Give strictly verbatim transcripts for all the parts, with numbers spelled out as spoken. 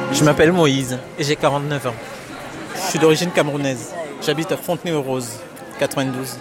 Je m'appelle Moïse et j'ai quarante-neuf ans. Je suis d'origine camerounaise. J'habite à Fontenay-aux-Roses, quatre-vingt-douze.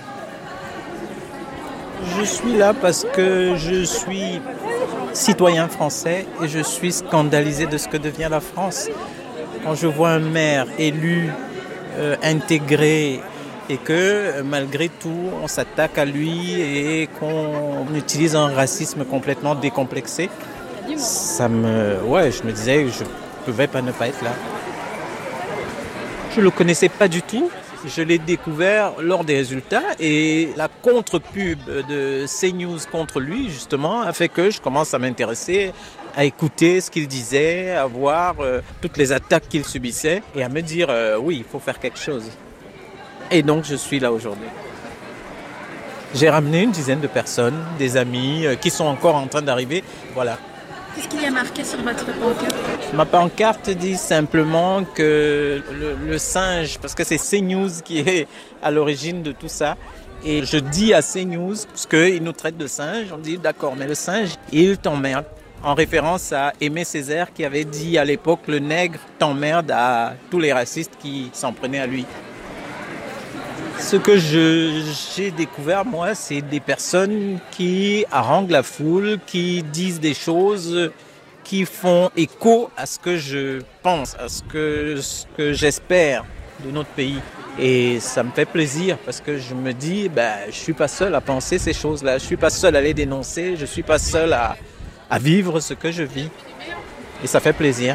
Je suis là parce que je suis citoyen français et je suis scandalisé de ce que devient la France. Quand je vois un maire élu, euh, intégré, et que malgré tout, on s'attaque à lui et qu'on utilise un racisme complètement décomplexé, ça me... Ouais, je me disais que je ne pouvais pas ne pas être là. Je ne le connaissais pas du tout. Je l'ai découvert lors des résultats et la contre-pub de CNews contre lui, justement, a fait que je commence à m'intéresser, à écouter ce qu'il disait, à voir euh, toutes les attaques qu'il subissait et à me dire euh, oui, il faut faire quelque chose. Et donc, je suis là aujourd'hui. J'ai ramené une dizaine de personnes, des amis euh, qui sont encore en train d'arriver. Voilà. Qu'est-ce qu'il y a marqué sur votre pancarte ? Ma pancarte dit simplement que le, le singe, parce que c'est CNews qui est à l'origine de tout ça, et je dis à CNews, parce qu'ils nous traitent de singes, on dit d'accord, mais le singe, il t'emmerde. En référence à Aimé Césaire qui avait dit à l'époque, le nègre t'emmerde à tous les racistes qui s'en prenaient à lui. Ce que je, j'ai découvert, moi, c'est des personnes qui haranguent la foule, qui disent des choses qui font écho à ce que je pense, à ce que, ce que j'espère de notre pays. Et ça me fait plaisir parce que je me dis, ben, je ne suis pas seul à penser ces choses-là, je ne suis pas seul à les dénoncer, je ne suis pas seul à, à vivre ce que je vis. Et ça fait plaisir.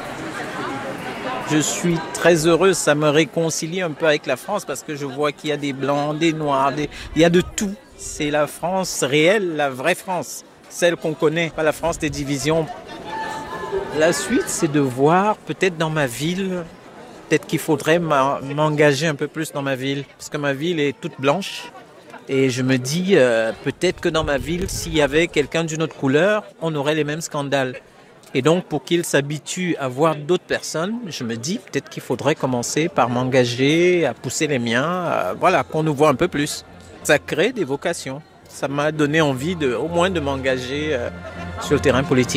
Je suis très heureux, ça me réconcilie un peu avec la France parce que je vois qu'il y a des blancs, des noirs, des... il y a de tout. C'est la France réelle, la vraie France, celle qu'on connaît, pas la France des divisions. La suite, c'est de voir peut-être dans ma ville, peut-être qu'il faudrait m'engager un peu plus dans ma ville parce que ma ville est toute blanche. Et je me dis, euh, peut-être que dans ma ville, s'il y avait quelqu'un d'une autre couleur, on aurait les mêmes scandales. Et donc, pour qu'il s'habitue à voir d'autres personnes, je me dis peut-être qu'il faudrait commencer par m'engager, à pousser les miens, à, voilà, qu'on nous voit un peu plus. Ça crée des vocations. Ça m'a donné envie de, au moins de m'engager euh, sur le terrain politique.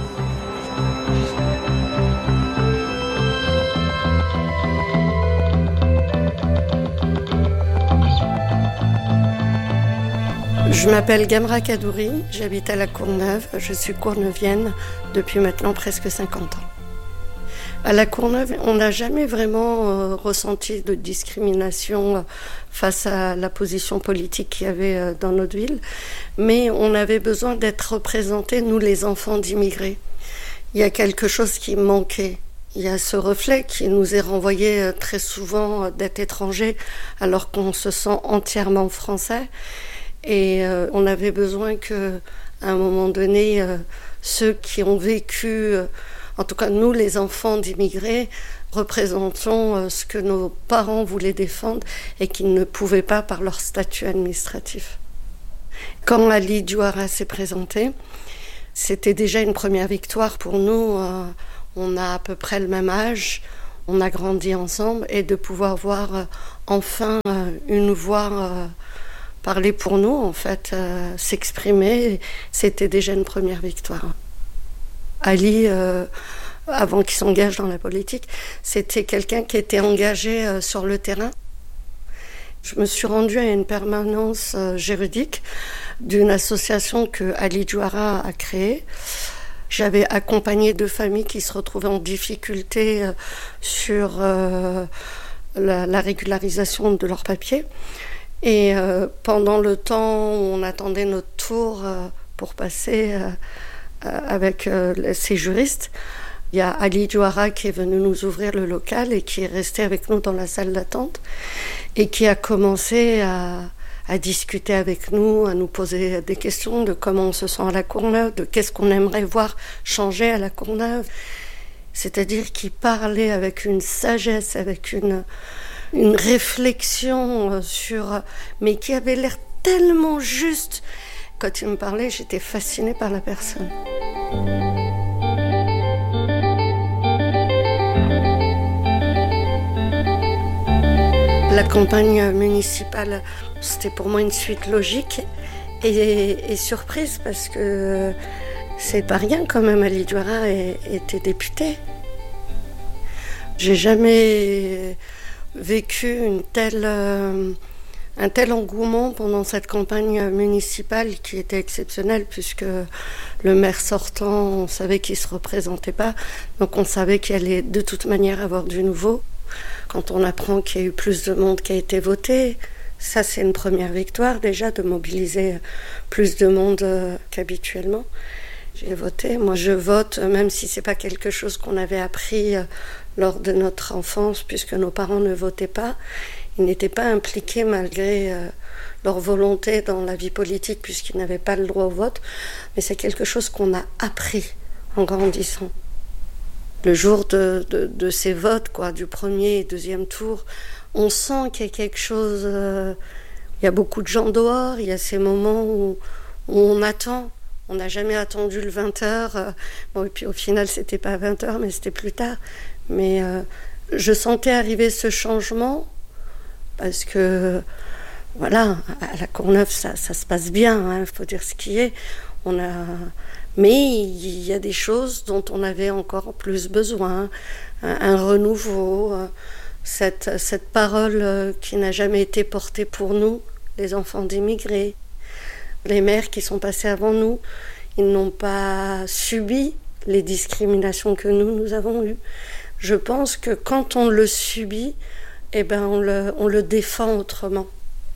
Je m'appelle Gamra Kadouri, j'habite à la Courneuve, je suis courneuvienne depuis maintenant presque cinquante ans. À la Courneuve, on n'a jamais vraiment euh, ressenti de discrimination face à la position politique qu'il y avait euh, dans notre ville, mais on avait besoin d'être représentés, nous les enfants d'immigrés. Il y a quelque chose qui manquait. Il y a ce reflet qui nous est renvoyé euh, très souvent euh, d'être étrangers alors qu'on se sent entièrement français. Et euh, on avait besoin que, à un moment donné, euh, ceux qui ont vécu, euh, en tout cas nous les enfants d'immigrés, représentons euh, ce que nos parents voulaient défendre et qu'ils ne pouvaient pas par leur statut administratif. Quand Ali Diouara s'est présenté, c'était déjà une première victoire pour nous. Euh, on a à peu près le même âge, on a grandi ensemble, et de pouvoir voir euh, enfin euh, une voix euh, parler pour nous, en fait, euh, s'exprimer, c'était déjà une première victoire. Ali, euh, avant qu'il s'engage dans la politique, c'était quelqu'un qui était engagé euh, sur le terrain. Je me suis rendue à une permanence euh, juridique d'une association que Ali Diouara a créée. J'avais accompagné deux familles qui se retrouvaient en difficulté euh, sur euh, la, la régularisation de leurs papiers. Et euh, pendant le temps où on attendait notre tour euh, pour passer euh, euh, avec euh, ces juristes, il y a Ali Diouara qui est venu nous ouvrir le local et qui est resté avec nous dans la salle d'attente et qui a commencé à, à discuter avec nous, à nous poser des questions de comment on se sent à la Courneuve, de qu'est-ce qu'on aimerait voir changer à la Courneuve. C'est-à-dire qu'il parlait avec une sagesse, avec une... une réflexion sur... mais qui avait l'air tellement juste. Quand il me parlait, j'étais fascinée par la personne. La campagne municipale, c'était pour moi une suite logique et, et surprise parce que c'est pas rien quand même, Ali Diouara était député. J'ai jamais vécu une telle, euh, un tel engouement pendant cette campagne municipale qui était exceptionnelle puisque le maire sortant, on savait qu'il ne se représentait pas, donc on savait qu'il allait de toute manière avoir du nouveau. Quand on apprend qu'il y a eu plus de monde qui a été voté, ça c'est une première victoire déjà, de mobiliser plus de monde qu'habituellement. J'ai voté, moi je vote, même si c'est pas quelque chose qu'on avait appris lors de notre enfance, puisque nos parents ne votaient pas. Ils n'étaient pas impliqués malgré leur volonté dans la vie politique, puisqu'ils n'avaient pas le droit au vote. Mais c'est quelque chose qu'on a appris en grandissant. Le jour de, de, de ces votes, quoi, du premier et deuxième tour, on sent qu'il y a quelque chose... Euh, il y a beaucoup de gens dehors, il y a ces moments où, où on attend. On n'a jamais attendu le vingt heures. Bon, et puis au final, c'était pas vingt heures, mais c'était plus tard. Mais euh, je sentais arriver ce changement parce que, voilà, à la Courneuve, ça, ça se passe bien, il hein, faut dire ce qui est. On a... Mais il y a des choses dont on avait encore plus besoin. Un, un renouveau, cette, cette parole qui n'a jamais été portée pour nous, les enfants d'immigrés. Les maires qui sont passés avant nous, ils n'ont pas subi les discriminations que nous, nous avons eues. Je pense que quand on le subit, eh ben on le, on le défend autrement.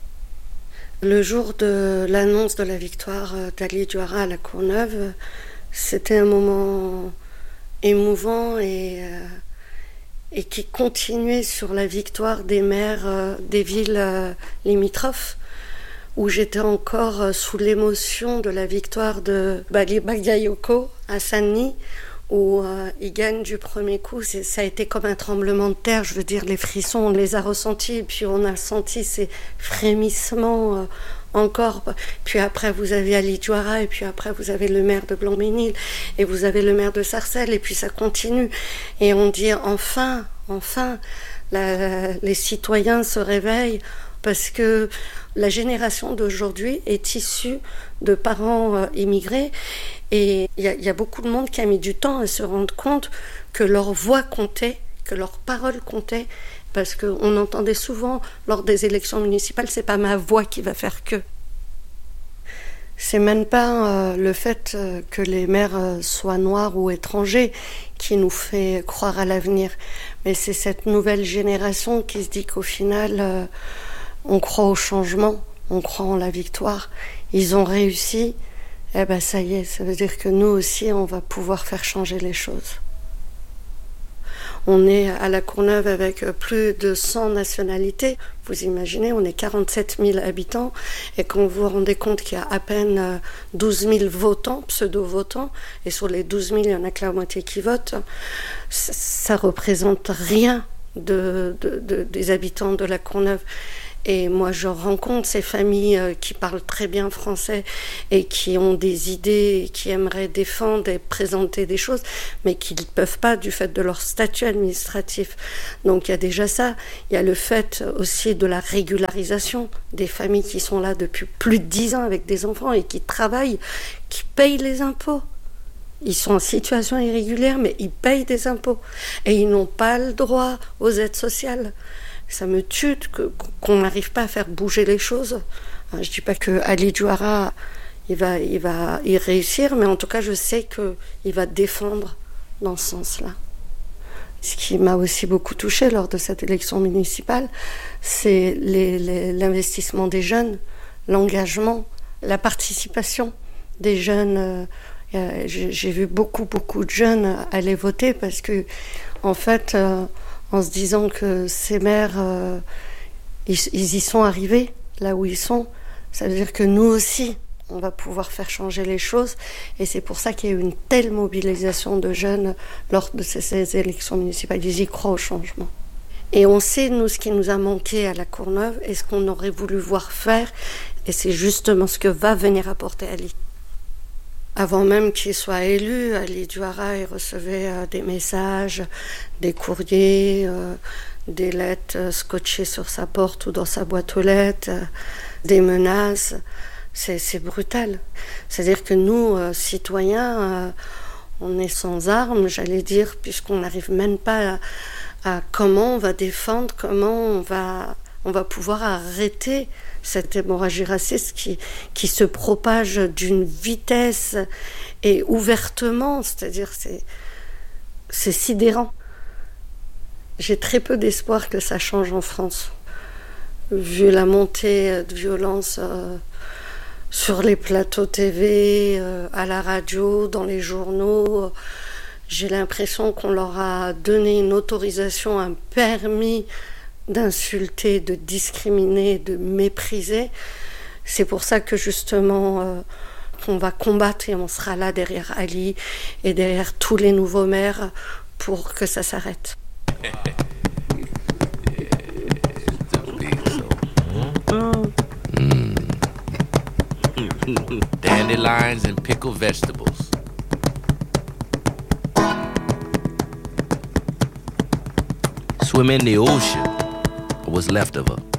Le jour de l'annonce de la victoire d'Ali Douara à la Courneuve, c'était un moment émouvant et, euh, et qui continuait sur la victoire des maires euh, des villes euh, limitrophes, où j'étais encore sous l'émotion de la victoire de Bali Bagayoko à Saint-Denis, où euh, il gagne du premier coup. C'est, ça a été comme un tremblement de terre, je veux dire, les frissons, on les a ressentis, et puis on a senti ces frémissements euh, encore. Puis après, vous avez Ali Douara, et puis après, vous avez le maire de Blanc-Ménil, et vous avez le maire de Sarcelles, et puis ça continue. Et on dit, enfin, enfin, la, les citoyens se réveillent, parce que la génération d'aujourd'hui est issue de parents euh, immigrés et il y, y a beaucoup de monde qui a mis du temps à se rendre compte que leur voix comptait, que leur parole comptait, parce qu'on entendait souvent lors des élections municipales, c'est pas ma voix qui va faire que. C'est même pas euh, le fait euh, que les maires euh, soient noirs ou étrangers qui nous fait croire à l'avenir, mais c'est cette nouvelle génération qui se dit qu'au final... Euh, on croit au changement, on croit en la victoire. Ils ont réussi, eh ben ça y est, ça veut dire que nous aussi, on va pouvoir faire changer les choses. On est à la Courneuve avec plus de cent nationalités. Vous imaginez, on est quarante-sept mille habitants. Et quand vous vous rendez compte qu'il y a à peine douze mille votants, pseudo-votants, et sur les douze mille, il n'y en a que la moitié qui votent, ça ne représente rien de, de, de, des habitants de la Courneuve. Et moi, je rencontre ces familles qui parlent très bien français et qui ont des idées, qui aimeraient défendre et présenter des choses, mais qui ne peuvent pas du fait de leur statut administratif. Donc il y a déjà ça. Il y a le fait aussi de la régularisation des familles qui sont là depuis plus de dix ans avec des enfants et qui travaillent, qui payent les impôts. Ils sont en situation irrégulière, mais ils payent des impôts. Et ils n'ont pas le droit aux aides sociales. Ça me tue que, qu'on n'arrive pas à faire bouger les choses. Je ne dis pas que Ali Douara, il va, il va y réussir, mais en tout cas, je sais qu'il va défendre dans ce sens-là. Ce qui m'a aussi beaucoup touchée lors de cette élection municipale, c'est les, les, l'investissement des jeunes, l'engagement, la participation des jeunes. Euh, j'ai, j'ai vu beaucoup, beaucoup de jeunes aller voter parce que, en fait... Euh, en se disant que ces maires, euh, ils, ils y sont arrivés, là où ils sont. Ça veut dire que nous aussi, on va pouvoir faire changer les choses. Et c'est pour ça qu'il y a eu une telle mobilisation de jeunes lors de ces, ces élections municipales. Ils y croient au changement. Et on sait, nous, ce qui nous a manqué à la Courneuve et ce qu'on aurait voulu voir faire. Et c'est justement ce que va venir apporter Ali. Avant même qu'il soit élu, Ali Douara, il recevait euh, des messages, des courriers, euh, des lettres euh, scotchées sur sa porte ou dans sa boîte aux lettres, euh, des menaces. C'est, c'est brutal. C'est-à-dire que nous, euh, citoyens, euh, on est sans armes, j'allais dire, puisqu'on n'arrive même pas à, à comment on va défendre, comment on va, on va pouvoir arrêter cette hémorragie raciste qui, qui se propage d'une vitesse et ouvertement, c'est-à-dire c'est, c'est sidérant. J'ai très peu d'espoir que ça change en France, vu la montée de violence euh, sur les plateaux T V, euh, à la radio, dans les journaux. Euh, j'ai l'impression qu'on leur a donné une autorisation, un permis d'insulter, de discriminer, de mépriser. C'est pour ça que justement euh, on va combattre et on sera là derrière Ali et derrière tous les nouveaux maires pour que ça s'arrête. Mm. Dandelions and pickled vegetables. Swim in the ocean, or what's left of her.